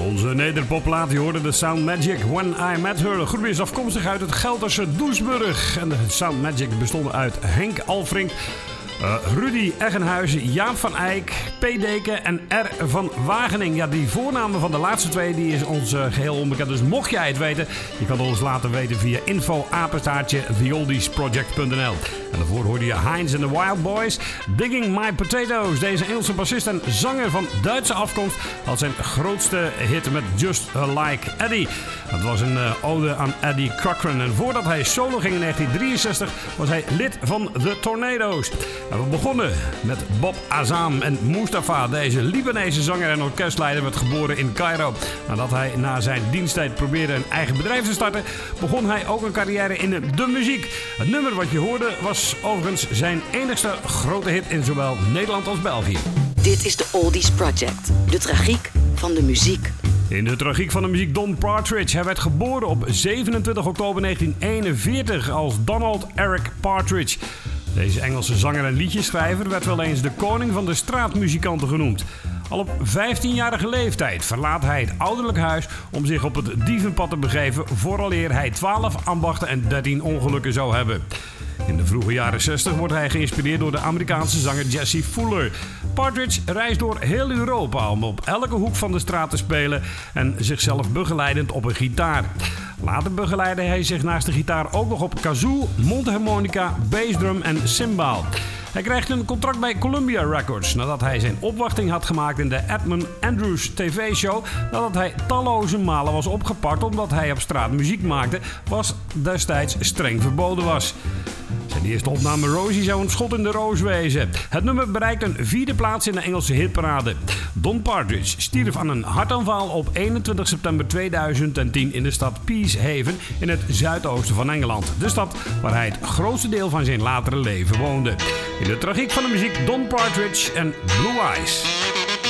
Onze nederpopplaat, die hoorde de Sound Magic When I Met Her. De groep is afkomstig uit het Gelderse Doesburg. En de Sound Magic bestond uit Henk Alfrink, Rudy Eggenhuizen, Jaap van Eyck, P. Deken en R. van Wageningen. Ja, die voornamen van de laatste twee die is ons geheel onbekend. Dus mocht jij het weten, je kan het ons laten weten via info@theoldiesproject.nl. En daarvoor hoorde je Heinz and the Wild Boys, Digging My Potatoes. Deze Engelse bassist en zanger van Duitse afkomst had zijn grootste hit met Just Like Eddie. Dat was een ode aan Eddie Cochran. En voordat hij solo ging in 1963 was hij lid van The Tornadoes. En we begonnen met Bob Azam en Mustafa. Deze Libanese zanger en orkestleider werd geboren in Cairo. Nadat hij na zijn diensttijd probeerde een eigen bedrijf te starten, begon hij ook een carrière in de muziek. Het nummer wat je hoorde was overigens zijn enigste grote hit in zowel Nederland als België. Dit is de Oldies Project. De tragiek van de muziek. In de tragiek van de muziek Don Partridge. Hij werd geboren op 27 oktober 1941 als Donald Eric Partridge. Deze Engelse zanger en liedjeschrijver werd wel eens de koning van de straatmuzikanten genoemd. Al op 15-jarige leeftijd verlaat hij het ouderlijk huis om zich op het dievenpad te begeven, vooraleer hij 12 ambachten en 13 ongelukken zou hebben. In de vroege jaren 60 wordt hij geïnspireerd door de Amerikaanse zanger Jesse Fuller. Partridge reist door heel Europa om op elke hoek van de straat te spelen en zichzelf begeleidend op een gitaar. Later begeleidde hij zich naast de gitaar ook nog op kazoo, mondharmonica, bassdrum en cymbal. Hij krijgt een contract bij Columbia Records nadat hij zijn opwachting had gemaakt in de Edmund Andrews TV-show. Nadat hij talloze malen was opgepakt omdat hij op straat muziek maakte, was destijds streng verboden was. Zijn eerste opname Rosie zou een schot in de roos wezen. Het nummer bereikt een 4e plaats in de Engelse hitparade. Don Partridge stierf aan een hartaanval op 21 september 2010 in de stad Peacehaven in het zuidoosten van Engeland. De stad waar hij het grootste deel van zijn latere leven woonde. In de tragiek van de muziek Don Partridge en Blue Eyes.